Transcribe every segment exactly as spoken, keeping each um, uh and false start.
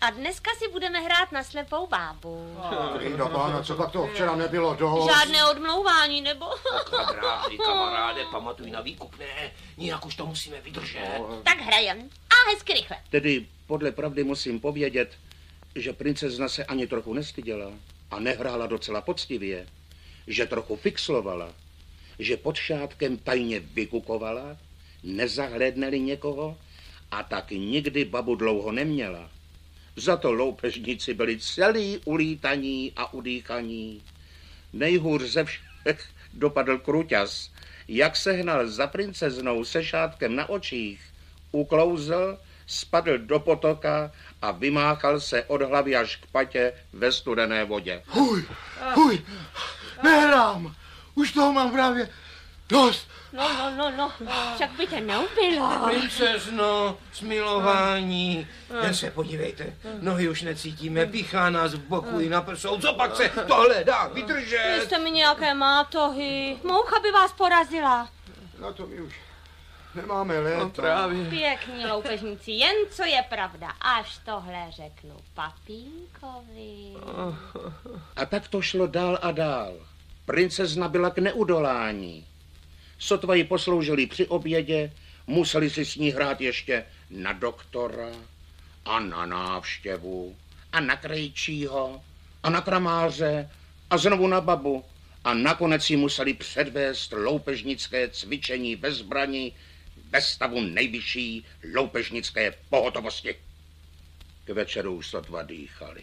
A dneska si budeme hrát na slepou bábu. Linda pána, co pak to včera nebylo dost? Žádné odmlouvání, nebo? Kamarádi, kamaráde, pamatuj na výkupné. Nijak už to musíme vydržet. No. Tak hrajem. A hezky rychle. Tedy podle pravdy musím povědět, že princezna se ani trochu nestyděla a nehrála docela poctivě, že trochu fixlovala, že pod šátkem tajně vykukovala, nezahlédne-li někoho, a tak nikdy babu dlouho neměla. Za to loupežníci byli celý ulítaní a udýchaní. Nejhůř ze všech dopadl Kruťas. Jak sehnal za princeznou se šátkem na očích, uklouzl, spadl do potoka a vymáchal se od hlavy až k patě ve studené vodě. Huj, huj, nehrám, už toho mám právě dost. No, no, no, no, však by tě neubilo. Princezno, smilování, jen se podívejte, nohy už necítíme, píchá nás v boku i na prsou, co pak se tohle dá vydržet? Vy jste mi nějaké mátohy, moucha by vás porazila. Na to my už nemáme léta. No právě. Pěkní loupežníci, jen co je pravda, až tohle řeknu papínkovi. A tak to šlo dál a dál. Princezna byla k neudolání. Sotva ji posloužili při obědě, museli si s ní hrát ještě na doktora a na návštěvu a na krejčího a na kramáře a znovu na babu a nakonec ji museli předvést loupežnické cvičení ve zbrani ve stavu nejvyšší loupežnické pohotovosti. K večeru už sotva dýchali.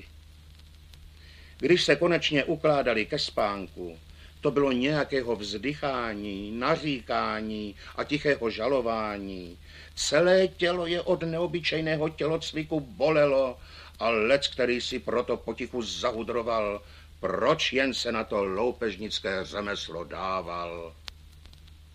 Když se konečně ukládali ke spánku, to bylo nějakého vzdychání, naříkání a tichého žalování. Celé tělo je od neobyčejného tělocviku bolelo a lec, který si proto potichu zahudroval, proč jen se na to loupežnické řemeslo dával.